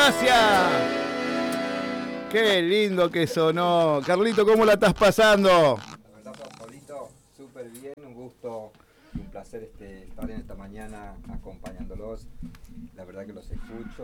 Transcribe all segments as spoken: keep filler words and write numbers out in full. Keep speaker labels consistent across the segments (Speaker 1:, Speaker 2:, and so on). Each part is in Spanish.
Speaker 1: Croacia. Qué lindo que sonó. Carlito, ¿cómo la estás pasando?
Speaker 2: La verdad, Pablito, súper bien, un gusto y un placer este, estar en esta mañana acompañándolos. La verdad que los escucho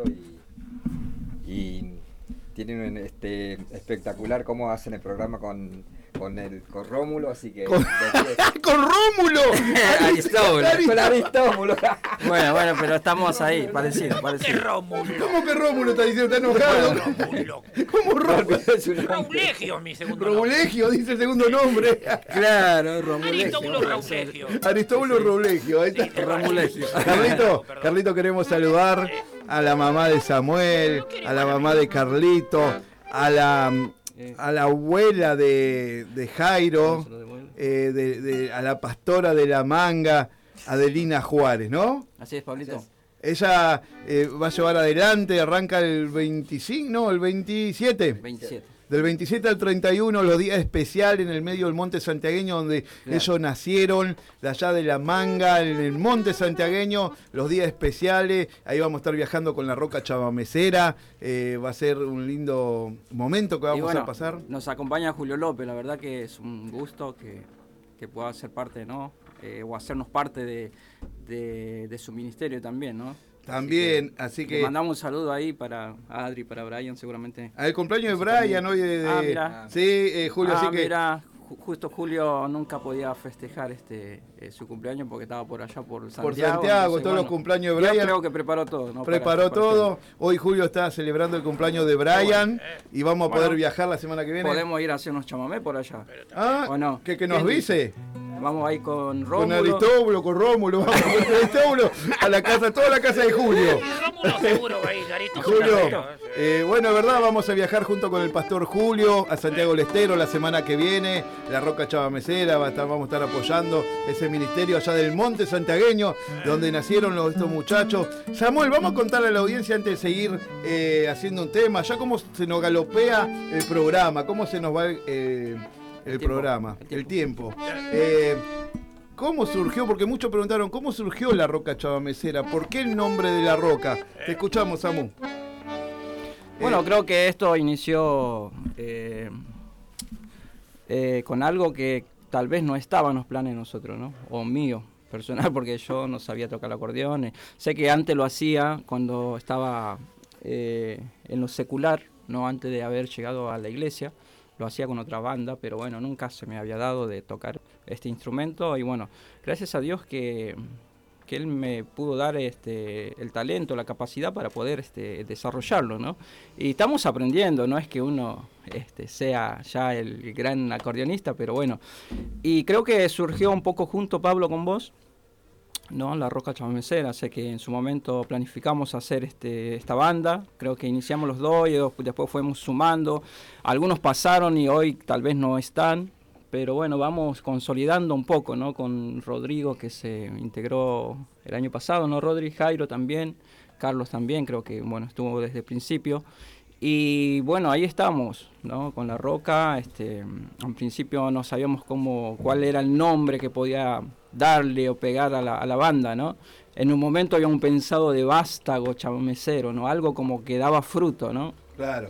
Speaker 2: y, y tienen este espectacular cómo hacen el programa con, con el con Rómulo, así que
Speaker 1: con, ¡con Rómulo!
Speaker 2: Aristóbulo, con Aristóbulo.
Speaker 3: Bueno, bueno, pero estamos ahí, parecido, parecido.
Speaker 4: Rómulo?
Speaker 1: ¿Cómo que Rómulo está diciendo? ¿Está enojado?
Speaker 4: Rómulo.
Speaker 1: ¿Cómo Rómulo?
Speaker 4: Romulegio, mi segundo
Speaker 1: Romulegio, dice el segundo nombre.
Speaker 3: Claro, Romulegio.
Speaker 4: Aristóbulo Romulegio.
Speaker 1: Aristóbulo Romulegio, ahí está.
Speaker 4: Sí,
Speaker 3: Romulegio.
Speaker 1: Carlito, Carlito, queremos saludar a la mamá de Samuel, a la mamá de Carlito, a la, a la abuela de, de Jairo, eh, de, de, a la pastora de La Manga, Adelina Juárez, ¿no?
Speaker 3: Así es, Pablito.
Speaker 1: Ella eh, va a llevar adelante, arranca el veinticinco, no, el veintisiete.
Speaker 3: veintisiete.
Speaker 1: Del veintisiete al treinta y uno, los días especiales en el medio del Monte Santiagueño, donde claro. ellos nacieron, de allá de La Manga, en el Monte Santiagueño, los días especiales. Ahí vamos a estar viajando con la Roca Chabamecera. Eh, va a ser un lindo momento que vamos
Speaker 3: bueno,
Speaker 1: a pasar.
Speaker 3: Nos acompaña Julio López, la verdad que es un gusto que, que pueda ser parte, ¿no? Eh, o hacernos parte de, de, de su ministerio también, ¿no?
Speaker 1: También, así que, así que...
Speaker 3: Le mandamos un saludo ahí para Adri, para Brian, seguramente.
Speaker 1: Al cumpleaños de Brian hoy de... de
Speaker 3: ah, mira.
Speaker 1: Sí, eh, Julio,
Speaker 3: ah,
Speaker 1: así que...
Speaker 3: Mira, justo Julio nunca podía festejar este eh, su cumpleaños porque estaba por allá por Santiago.
Speaker 1: Por Santiago,
Speaker 3: entonces,
Speaker 1: todos
Speaker 3: bueno,
Speaker 1: los cumpleaños de Brian.
Speaker 3: Yo creo que preparó todo, ¿no?
Speaker 1: Preparó
Speaker 3: para,
Speaker 1: todo. Para hoy Julio está celebrando el cumpleaños de Brian y vamos a poder
Speaker 3: bueno,
Speaker 1: viajar la semana que viene.
Speaker 3: Podemos ir a hacer unos chamamé por allá.
Speaker 1: Ah,
Speaker 3: ¿o no?
Speaker 1: que, que nos dice.
Speaker 3: Vamos ahí con Rómulo.
Speaker 1: Con Aristóbulo, con Rómulo, vamos con Aristóbulo a la casa, toda la casa de Julio.
Speaker 4: Rómulo seguro va a ir, Aristóbulo.
Speaker 1: Julio, eh, bueno, verdad, vamos a viajar junto con el pastor Julio a Santiago del Estero la semana que viene. La Roca Chabamecera, va a estar, vamos a estar apoyando ese ministerio allá del Monte Santiagueño, donde nacieron los, estos muchachos. Samuel, vamos a contarle a la audiencia antes de seguir eh, haciendo un tema, ya cómo se nos galopea el programa, cómo se nos va el... Eh, El, el programa, el tiempo. El tiempo. Eh, ¿Cómo surgió? Porque muchos preguntaron, ¿cómo surgió la Roca Chabamecera? ¿Por qué el nombre de la Roca? Te escuchamos, Samu.
Speaker 3: Bueno,
Speaker 1: eh,
Speaker 3: creo que esto inició eh, eh, con algo que tal vez no estaba en los planes de nosotros, ¿no? O mío, personal, porque yo no sabía tocar el acordeón. Eh. Sé que antes lo hacía cuando estaba eh, en lo secular, no antes de haber llegado a la iglesia. Lo hacía con otra banda, pero bueno, nunca se me había dado de tocar este instrumento y bueno, gracias a Dios que, que Él me pudo dar este el talento, la capacidad para poder este, desarrollarlo, ¿no? Y estamos aprendiendo, no es que uno este, sea ya el gran acordeonista, pero bueno, y creo que surgió un poco junto, Pablo, con vos, ¿no? La Roca Chabamecera. Sé que en su momento planificamos hacer este esta banda, creo que iniciamos los dos y después fuimos sumando, algunos pasaron y hoy tal vez no están, pero bueno, vamos consolidando un poco, ¿no? Con Rodrigo, que se integró el año pasado, ¿no? Rodri, Jairo también, Carlos también, creo que bueno, estuvo desde el principio. Y bueno, ahí estamos, ¿no? Con la Roca. Este, en principio no sabíamos cómo, cuál era el nombre que podía darle o pegar a la, a la banda, ¿no? En un momento habíamos pensado de vástago chabamecero, ¿no? Algo como que daba fruto, ¿no?
Speaker 1: Claro.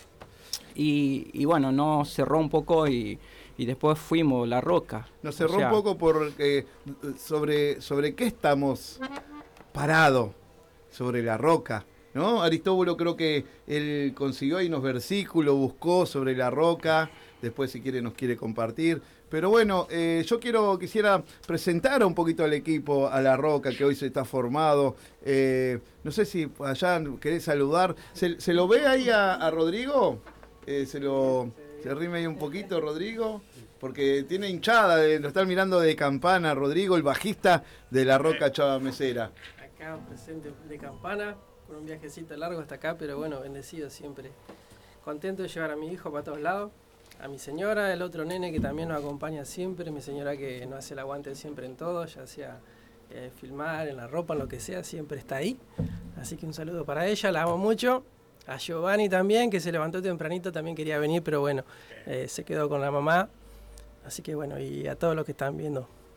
Speaker 3: Y, y bueno, no cerró un poco y, y después fuimos La Roca.
Speaker 1: Nos cerró
Speaker 3: o sea,
Speaker 1: un poco por eh, sobre, sobre qué estamos parados, sobre La Roca, ¿no? Aristóbulo creo que él consiguió ahí unos versículos, buscó sobre La Roca, después si quiere nos quiere compartir. Pero bueno, eh, yo quiero quisiera presentar un poquito al equipo, a La Roca, que hoy se está formado. Eh, no sé si allá querés saludar. ¿Se, se lo ve ahí a, a Rodrigo? Eh, se lo se rime ahí un poquito, Rodrigo, porque tiene hinchada, eh, lo están mirando de campana, Rodrigo, el bajista de La Roca Chabamecera.
Speaker 5: Acá presente de campana, con un viajecito largo hasta acá, pero bueno, bendecido siempre. Contento de llevar a mi hijo para todos lados, a mi señora, el otro nene que también nos acompaña siempre, mi señora que nos hace el aguante siempre en todo, ya sea eh, filmar, en la ropa, en lo que sea, siempre está ahí. Así que un saludo para ella, la amo mucho. A Giovanni también, que se levantó tempranito, también quería venir, pero bueno, eh, se quedó con la mamá. Así que bueno, y a todos los que están viendo.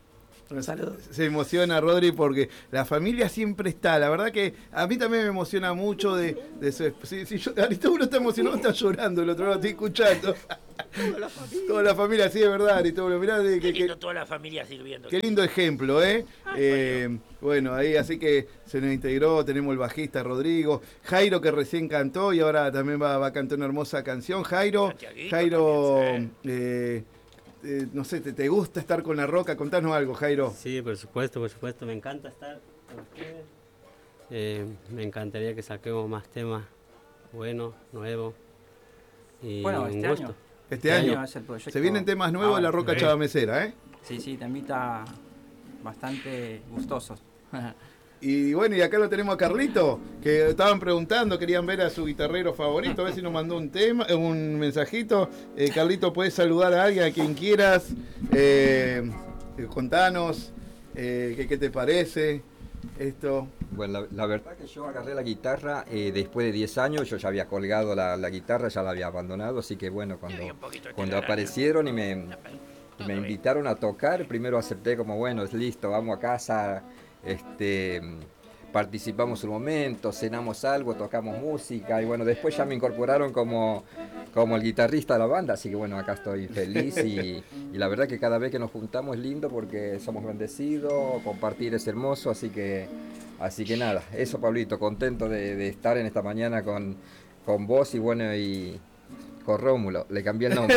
Speaker 5: Saludos.
Speaker 1: Se emociona Rodri porque la familia siempre está. La verdad que a mí también me emociona mucho de, de su... Si, si yo, Aristóbulo está emocionado, está llorando, el otro lado estoy escuchando. Toda la familia. Toda la familia, sí, es verdad, Aristóbulo. Mirá, de,
Speaker 4: Qué
Speaker 1: que,
Speaker 4: lindo
Speaker 1: que,
Speaker 4: toda la familia sirviendo.
Speaker 1: qué lindo ejemplo, ¿eh? eh bueno, ahí así que se nos integró, tenemos el bajista Rodrigo, Jairo que recién cantó y ahora también va, va a cantar una hermosa canción. Jairo, Jairo,
Speaker 4: también, sí.
Speaker 1: eh, eh, no sé, ¿te, ¿te gusta estar con La Roca? Contanos algo, Jairo.
Speaker 6: Sí, por supuesto, por supuesto, me encanta estar con ustedes. Eh, me encantaría que saquemos más temas buenos, nuevos. Y
Speaker 3: Bueno,
Speaker 6: un
Speaker 3: este
Speaker 6: gusto.
Speaker 3: año.
Speaker 1: Este
Speaker 3: Este
Speaker 1: año
Speaker 3: año es el proyecto.
Speaker 1: se vienen temas nuevos de
Speaker 3: Ah,
Speaker 1: La Roca
Speaker 6: sí.
Speaker 1: Chavamecera, ¿eh?
Speaker 3: Sí, sí, también está bastante gustosos.
Speaker 1: Y bueno, y acá lo tenemos a Carlito, que estaban preguntando, querían ver a su guitarrero favorito, a ver si nos mandó un tema, eh, un mensajito. Eh, Carlito, puedes saludar a alguien, a quien quieras. Eh, eh, contanos eh, qué, qué te parece esto.
Speaker 2: Bueno, la, la verdad que yo agarré la guitarra eh, después de diez años, yo ya había colgado la, la guitarra, ya la había abandonado, así que bueno, cuando,
Speaker 4: había un poquito de
Speaker 2: cuando
Speaker 4: telaraña.
Speaker 2: aparecieron y me, y me invitaron a tocar, primero acepté como, bueno, es listo, vamos a casa, este, participamos un momento, cenamos algo, tocamos música, y bueno, después ya me incorporaron como, como el guitarrista de la banda, así que bueno, acá estoy feliz y, y la verdad que cada vez que nos juntamos es lindo porque somos bendecidos, compartir es hermoso, así que... Así que nada, eso Pablito, contento de, de estar en esta mañana con, con vos y bueno, y con Rómulo, le cambié el nombre.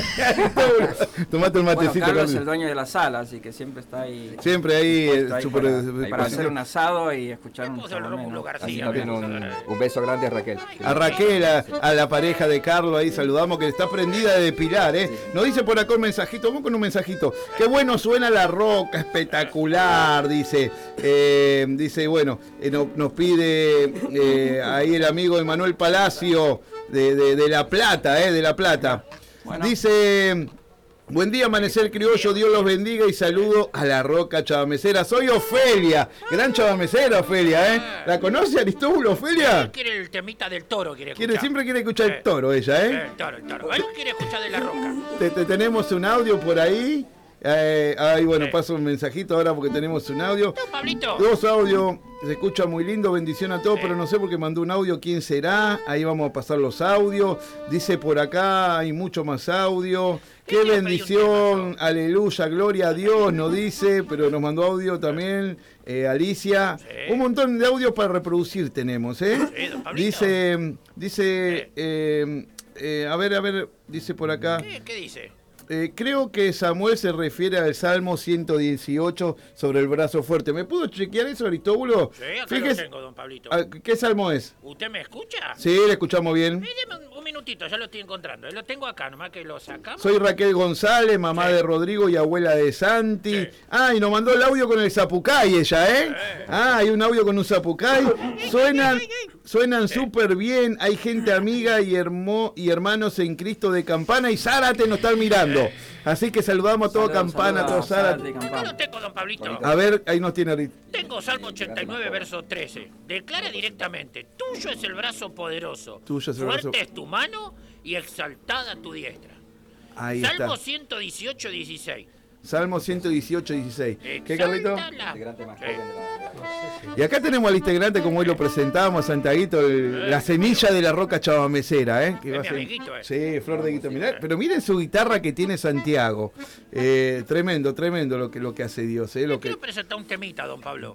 Speaker 1: Tomate un
Speaker 3: Bueno,
Speaker 1: matecito,
Speaker 3: Carlos es
Speaker 1: Carlito.
Speaker 3: el dueño de la sala, así que siempre está ahí,
Speaker 1: Siempre ahí, eh,
Speaker 3: puesto ahí
Speaker 1: super-
Speaker 3: para,
Speaker 1: eh,
Speaker 3: para
Speaker 2: ahí
Speaker 3: hacer un asado y escuchar un
Speaker 4: Vamos al
Speaker 3: chamamé,
Speaker 4: Rómulo
Speaker 3: ¿no?
Speaker 2: Así
Speaker 4: García.
Speaker 2: también
Speaker 4: vamos a
Speaker 2: un,
Speaker 4: ver.
Speaker 2: un beso grande a Raquel.
Speaker 1: A Raquel, a, a la pareja de Carlos, ahí saludamos, que está prendida de Pilar, ¿eh? Nos dice por acá un mensajito, vamos con un mensajito. Qué bueno suena La Roca, espectacular, dice. Eh, dice, bueno, eh, no- nos pide eh, ahí el amigo Emanuel Palacio de, de- de La Plata, ¿eh? De La Plata.
Speaker 3: Bueno.
Speaker 1: Dice... Buen día, Amanecer Criollo, Dios los bendiga y saludo a La Roca Chavamecera. Soy Ofelia, gran chavamecera Ofelia, ¿eh? ¿La conoce Aristóbulo, Ofelia?
Speaker 4: Él quiere el temita del toro, quiere
Speaker 1: Quiere,
Speaker 4: escuchar.
Speaker 1: siempre quiere escuchar el
Speaker 4: Eh,
Speaker 1: toro ella, ¿eh?
Speaker 4: El toro, el toro. Él quiere escuchar de La Roca.
Speaker 1: Te, te tenemos un audio por ahí. Eh, ahí, bueno,
Speaker 4: Sí.
Speaker 1: paso un mensajito ahora porque tenemos un audio.
Speaker 4: No, Pablito.
Speaker 1: Dos audios, se escucha muy lindo, bendición a todos,
Speaker 4: Sí.
Speaker 1: pero no sé por qué mandó un audio, quién será. Ahí vamos a pasar los audios. Dice por acá, hay mucho más audio. Qué
Speaker 4: Sí,
Speaker 1: bendición,
Speaker 4: pero
Speaker 1: aleluya, gloria a Dios, nos dice, pero nos mandó audio también eh, Alicia.
Speaker 4: Sí.
Speaker 1: Un montón de audios para reproducir tenemos, ¿eh?
Speaker 4: Sí, don Pablito.
Speaker 1: Dice, dice,
Speaker 4: Sí.
Speaker 1: eh, eh, a ver, a ver, dice por acá.
Speaker 4: ¿Qué, qué dice?
Speaker 1: Eh, creo que Samuel se refiere al Salmo ciento dieciocho sobre el brazo fuerte. ¿Me pudo chequear eso, Aristóbulo?
Speaker 4: Sí, acá
Speaker 1: Fíjese-
Speaker 4: lo tengo, don Pablito.
Speaker 1: ah, ¿Qué salmo es?
Speaker 4: ¿Usted me escucha?
Speaker 1: Sí, le escuchamos bien.
Speaker 4: Eh, deme un, un minutito, ya lo estoy encontrando. Lo tengo acá, nomás que lo sacamos.
Speaker 1: Soy Raquel González, mamá
Speaker 4: Sí.
Speaker 1: de Rodrigo y abuela de Santi.
Speaker 4: Sí.
Speaker 1: Ah, y nos mandó el audio con el zapucay ella, ¿eh?
Speaker 4: Sí.
Speaker 1: Ah, hay un audio con un zapucay. Suenan, suenan súper bien. Hay gente amiga y, hermo, y hermanos en Cristo de Campana y Zárate nos están mirando. Así que saludamos a todo
Speaker 3: Saludos,
Speaker 1: Campana, a todo
Speaker 3: saludos a Zárate
Speaker 1: Zárate.
Speaker 3: y
Speaker 4: Acá lo
Speaker 3: Campana.
Speaker 4: tengo, don Pablito.
Speaker 1: A ver, ahí nos tiene ahorita.
Speaker 4: Tengo Salmo ochenta y nueve, verso trece. Declara directamente, tuyo es el brazo poderoso.
Speaker 1: Tuyo es el
Speaker 4: Fuerte
Speaker 1: brazo-
Speaker 4: es tu mano y exaltada tu diestra.
Speaker 1: Ahí
Speaker 4: Salmo
Speaker 1: está.
Speaker 4: ciento dieciocho, dieciséis.
Speaker 1: Salmo ciento dieciocho, dieciséis. ¿Qué, Carlito?
Speaker 4: Exáltala.
Speaker 2: Integrante más
Speaker 4: Sí.
Speaker 2: joven de la-
Speaker 1: Y acá tenemos al integrante, como hoy lo presentábamos, Santiaguito, el- la semilla de La Roca Chavamecera, ¿eh? Que
Speaker 4: Es
Speaker 1: va a
Speaker 4: mi
Speaker 1: ser-
Speaker 4: amiguito, eh.
Speaker 1: Sí, Flor de Guito. Mirá, pero miren su guitarra que tiene Santiago. Eh, tremendo, tremendo lo que, lo que hace Dios, ¿eh?
Speaker 4: Le
Speaker 1: Lo que...
Speaker 4: quiero presentar un temita, don Pablo.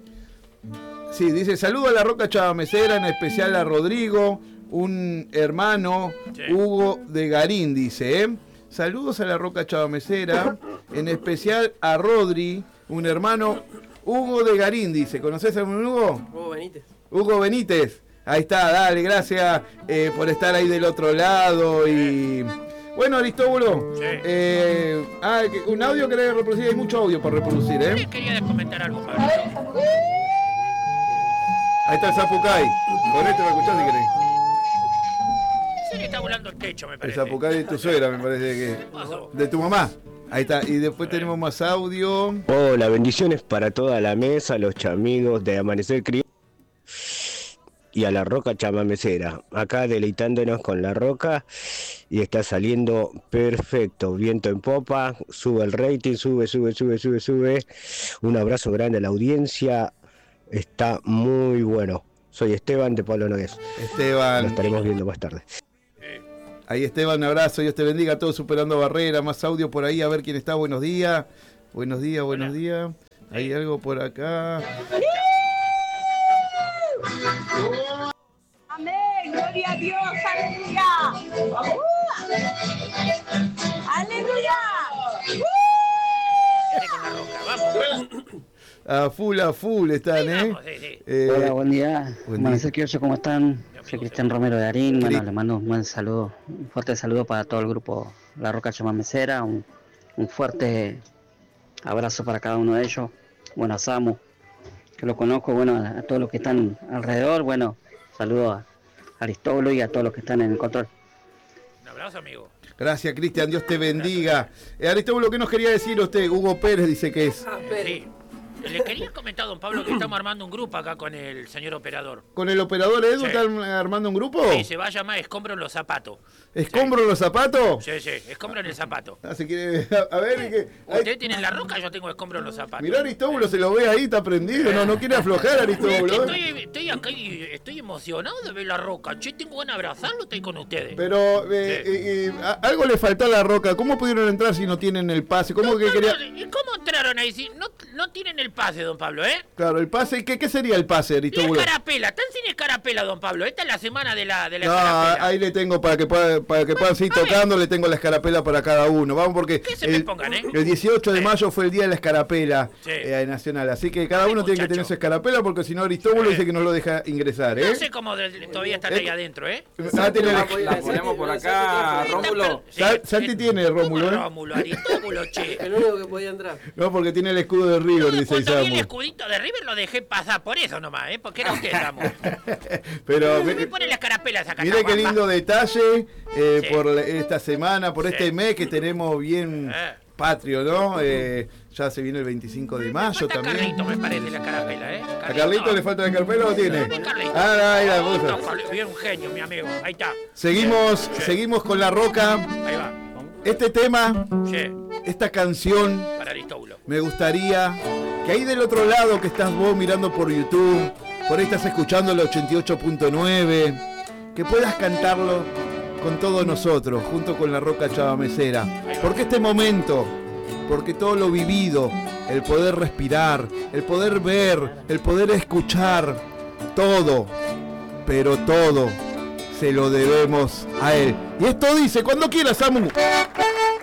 Speaker 1: Sí, dice, saludo a La Roca Chavamecera, en especial a Rodrigo, un hermano,
Speaker 4: Sí.
Speaker 1: Hugo de Garín, dice, ¿eh? Saludos a La Roca Chavamecera, en especial a Rodri, un hermano, Hugo de Garín, dice. ¿Conoces a un Hugo?
Speaker 5: Hugo Benítez.
Speaker 1: Hugo Benítez, ahí está, dale, gracias eh, por estar ahí del otro lado y... Bueno, Aristóbulo,
Speaker 4: Sí.
Speaker 1: eh, ah, que- un audio que reproducir, hay mucho audio para reproducir,
Speaker 4: Yo
Speaker 1: ¿eh?
Speaker 4: le quería comentar algo, Pablo.
Speaker 1: Ahí está el Zapucay, con este lo escuchás si querés.
Speaker 4: Se le está volando el techo, me
Speaker 1: El
Speaker 4: parece.
Speaker 1: Zapucay de tu suegra, me parece
Speaker 4: pasó?
Speaker 1: que... De tu mamá. Ahí está, y después tenemos más audio.
Speaker 7: Hola, bendiciones para toda la mesa, los chamigos de Amanecer Criollo y a La Roca Chamamecera. Acá deleitándonos con La Roca y está saliendo perfecto. Viento en popa, sube el rating, sube, sube, sube, sube, sube. Un abrazo grande a la audiencia, está muy bueno. Soy Esteban de Pablo Nogués.
Speaker 1: Esteban.
Speaker 7: Nos estaremos viendo más tarde.
Speaker 1: Ahí Esteban, un abrazo, Dios te bendiga, todos superando barreras, más audio por ahí, a ver quién está, buenos días, buenos días, buenos días, hay algo por acá.
Speaker 8: Amén, gloria a Dios, aleluya. Uh, aleluya.
Speaker 4: Uh.
Speaker 1: A full, a full están, ¿eh?
Speaker 4: Vamos, sí, sí.
Speaker 1: eh
Speaker 9: Hola, buen día.
Speaker 1: Buen
Speaker 9: Amanecer Criollo, ¿cómo están? Soy Cristian Romero de Arín. Bueno, les mando un buen saludo, un fuerte saludo para todo el grupo La Roca Chamamecera, un, un fuerte abrazo para cada uno de ellos. Bueno, a Samu, que lo conozco, bueno, a, a todos los que están alrededor, bueno, saludo a Aristóbulo y a todos los que están en el control.
Speaker 4: Un abrazo, amigo.
Speaker 1: Gracias, Cristian, Dios te bendiga. Eh, Aristóbulo, ¿qué nos quería decir usted? Hugo Pérez dice que es.
Speaker 5: Ah, pero,
Speaker 4: Sí. Le quería comentar, don Pablo, que estamos armando un grupo acá con el señor operador.
Speaker 1: ¿Con el operador Edu
Speaker 4: Sí.
Speaker 1: están armando un grupo?
Speaker 4: Sí, se va a llamar Escombro en los zapatos.
Speaker 1: ¿Escombro en los zapatos?
Speaker 4: Sí, sí, Escombro en el zapato.
Speaker 1: Ah, se quiere... A ver, que... Ay,
Speaker 4: Usted tiene la roca, yo tengo Escombro en los zapatos.
Speaker 1: mirá, Aristóbulo se lo ve ahí, está prendido, no, no quiere aflojar,
Speaker 4: Es que
Speaker 1: Aristóbulo. ¿eh?
Speaker 4: estoy, estoy acá y estoy emocionado de ver la roca. Che, tengo ganas de abrazarlo, estoy con ustedes.
Speaker 1: Pero eh,
Speaker 4: Sí.
Speaker 1: eh, eh, a- algo le faltó a la roca. ¿Cómo pudieron entrar si no tienen el pase? ¿Cómo
Speaker 4: No,
Speaker 1: que
Speaker 4: no,
Speaker 1: quería...?
Speaker 4: no, ¿y cómo entraron ahí? Si no, no tienen el pase, don Pablo, ¿eh?
Speaker 1: Claro, el pase, ¿qué, qué sería el pase,
Speaker 4: La
Speaker 1: Aristóbulo?
Speaker 4: escarapela, están sin escarapela, don Pablo. Esta es la semana de la, de la
Speaker 1: No,
Speaker 4: escarapela.
Speaker 1: ahí le tengo para que pueda, para que puedan seguir tocando, le tengo la escarapela para cada uno. Vamos porque
Speaker 4: Que se me
Speaker 1: el,
Speaker 4: pongan, ¿eh?
Speaker 1: el dieciocho de
Speaker 4: Sí.
Speaker 1: mayo fue el día de la escarapela
Speaker 4: Sí.
Speaker 1: eh, nacional, así que cada
Speaker 4: Ay,
Speaker 1: uno tiene que
Speaker 4: muchacho.
Speaker 1: tener su escarapela porque si no Aristóbulo
Speaker 4: Sí.
Speaker 1: dice que no lo deja ingresar, ¿eh?
Speaker 4: No sé cómo de- todavía están ahí adentro, ¿eh?
Speaker 1: Ah, tiene la-
Speaker 10: La ponemos por acá, Rómulo.
Speaker 4: Sí,
Speaker 1: Sa-
Speaker 4: sí.
Speaker 1: Santi tiene Rómulo, ¿eh?
Speaker 4: Rómulo, Aristóbulo, che.
Speaker 5: el único que podía entrar.
Speaker 1: No, porque tiene el escudo de River,
Speaker 4: No,
Speaker 1: dice
Speaker 4: cuando vi el
Speaker 1: Isamu.
Speaker 4: escudito de River lo dejé pasar por eso nomás, ¿eh? Porque era usted, Samu.
Speaker 1: Pero
Speaker 4: Me
Speaker 1: ve-
Speaker 4: pone la escarapela esa
Speaker 1: mire qué lindo detalle eh,
Speaker 4: Sí.
Speaker 1: por la- esta semana, por
Speaker 4: Sí.
Speaker 1: este mes que tenemos bien
Speaker 4: Eh.
Speaker 1: patrio, ¿no? Eh, ya se viene el veinticinco de mayo
Speaker 4: Falta
Speaker 1: también.
Speaker 4: Carlito, me parece, la escarapela, ¿eh?
Speaker 1: ¿A Carlito le falta la carpela o tiene?
Speaker 4: Carlito.
Speaker 1: Ah, ahí la puso.
Speaker 4: No, Carlito, bien un genio, mi amigo. Ahí está.
Speaker 1: Seguimos,
Speaker 4: Sí.
Speaker 1: seguimos con La Roca.
Speaker 4: Ahí va.
Speaker 1: Este tema,
Speaker 4: Sí,
Speaker 1: esta canción,
Speaker 4: para Aristóbulo.
Speaker 1: me gustaría que ahí del otro lado que estás vos mirando por YouTube, por ahí estás escuchando el ochenta y ocho punto nueve, que puedas cantarlo con todos nosotros, junto con La Roca Chamamecera. Porque este momento, porque todo lo vivido, el poder respirar, el poder ver, el poder escuchar, todo, pero todo, se lo debemos a él. Y esto dice, cuando quieras, Samu.